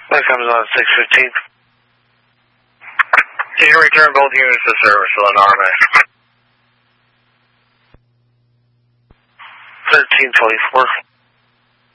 That comes on 615. You can return both units to service on RMA. 1324.